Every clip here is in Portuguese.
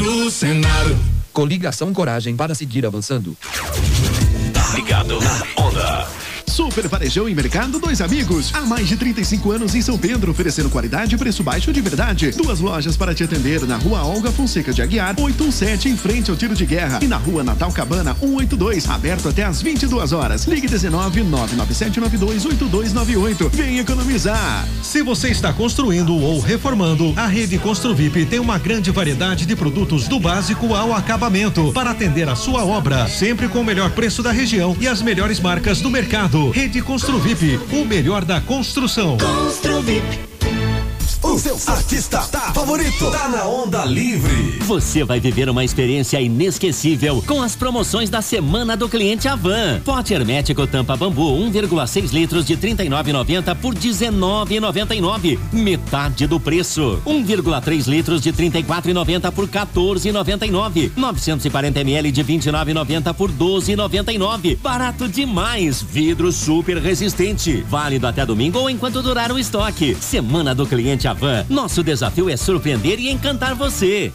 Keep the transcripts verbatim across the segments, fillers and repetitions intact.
Senado. Coligação Coragem para seguir avançando. Tá ligado na onda. Super Varejão e Mercado Dois Amigos. Há mais de trinta e cinco anos em São Pedro, oferecendo qualidade e preço baixo de verdade. Duas lojas para te atender na Rua Olga Fonseca de Aguiar, oitocentos e dezessete, em frente ao Tiro de Guerra. E na Rua Natal Cabana, cento e oitenta e dois, aberto até às vinte e duas horas. Ligue dezenove, nove nove sete nove dois oito dois nove oito. Vem economizar. Se você está construindo ou reformando, a Rede Construvip tem uma grande variedade de produtos do básico ao acabamento para atender a sua obra, sempre com o melhor preço da região e as melhores marcas do mercado. Rede Construvip, o melhor da construção. Construvip. O seu artista tá favorito tá na Onda Livre. Você vai viver uma experiência inesquecível com as promoções da Semana do Cliente Avan. Pote hermético tampa bambu um vírgula seis litros de trinta e nove reais e noventa centavos por dezenove reais e noventa e nove centavos, metade do preço. um vírgula três litros de trinta e quatro reais e noventa centavos por quatorze reais e noventa e nove centavos. novecentos e quarenta mililitros de vinte e nove reais e noventa centavos por doze reais e noventa e nove centavos. Barato demais. Vidro super resistente. Válido até domingo ou enquanto durar o estoque. Semana do Cliente Avan. Nosso desafio é surpreender e encantar você.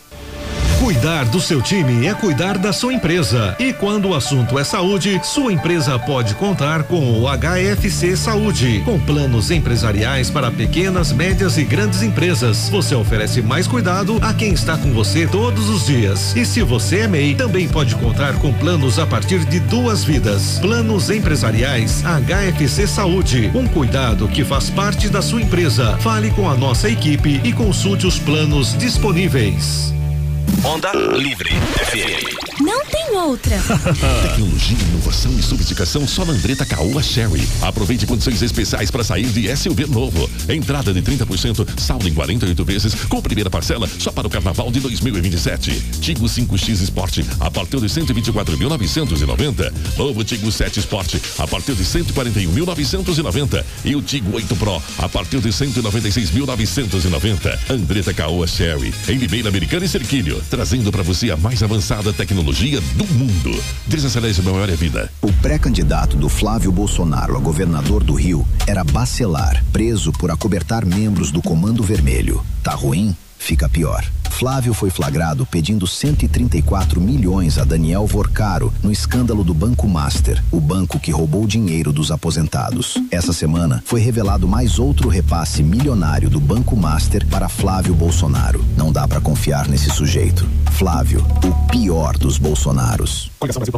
Cuidar do seu time é cuidar da sua empresa. E quando o assunto é saúde, sua empresa pode contar com o H F C Saúde. Com planos empresariais para pequenas, médias e grandes empresas. Você oferece mais cuidado a quem está com você todos os dias. E se você é M E I, também pode contar com planos a partir de duas vidas. Planos empresariais H F C Saúde. Um cuidado que faz parte da sua empresa. Fale com a nossa equipe e consulte os planos disponíveis. Onda Livre F M. Não tem outra. Tecnologia, inovação e sofisticação só na Andretta Caoa Sherry. Aproveite condições especiais para sair de S U V novo. Entrada de trinta por cento, saldo em quarenta e oito vezes, com primeira parcela só para o carnaval de dois mil e vinte e sete. Tigo cinco X Sport a partir de cento e vinte e quatro mil novecentos e noventa. Novo Tigo sete Sport a partir de cento e quarenta e um mil novecentos e noventa. E o Tigo oito Pro a partir de cento e noventa e seis mil novecentos e noventa. Andretta Caoa Sherry, em Limeira, Americana e Cerquilho, trazendo para você a mais avançada tecnologia do mundo. Desacelere maior é vida. O pré-candidato do Flávio Bolsonaro a governador do Rio era Bacelar, preso por acobertar membros do Comando Vermelho. Tá ruim? Fica pior. Flávio foi flagrado pedindo cento e trinta e quatro milhões a Daniel Vorcaro no escândalo do Banco Master, o banco que roubou dinheiro dos aposentados. Essa semana foi revelado mais outro repasse milionário do Banco Master para Flávio Bolsonaro. Não dá pra confiar nesse sujeito. Flávio, o pior dos Bolsonaros.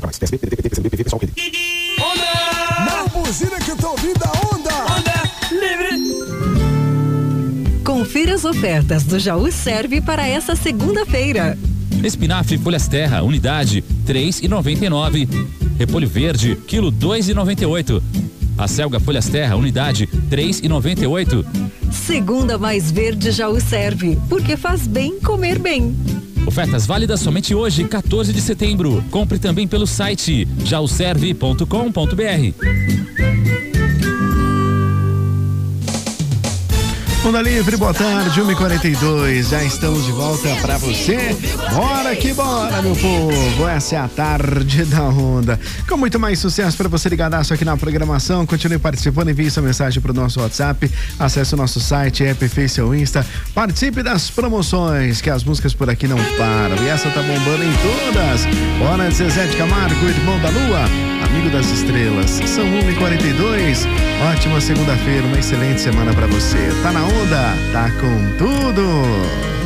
Na buzina que eu tô ouvindo a Onda. Onda Livre. Confira as ofertas do Jaú Serve para essa segunda-feira. Espinafre folhas terra, unidade três reais e noventa e nove. Repolho verde, quilo dois reais e noventa e oito. A selga folhas terra, unidade três reais e noventa e oito. Segunda mais verde Jaú Serve, porque faz bem comer bem. Ofertas válidas somente hoje, quatorze de setembro. Compre também pelo site jauserve ponto com ponto br. Onda Livre, boa tarde, uma e quarenta e dois, já estamos de volta pra você. Bora que bora, meu povo, essa é a tarde da Onda. Com muito mais sucesso pra você ligadaço aqui na programação, continue participando, envie sua mensagem pro nosso WhatsApp, acesse o nosso site, app, Face ou Insta, participe das promoções, que as músicas por aqui não param, e essa tá bombando em todas. Bora de Zezé de Camargo, Irmão da Lua, Amigo das Estrelas, são uma e quarenta e dois, ótima segunda-feira, uma excelente semana pra você. Tá na Onda, tá com tudo.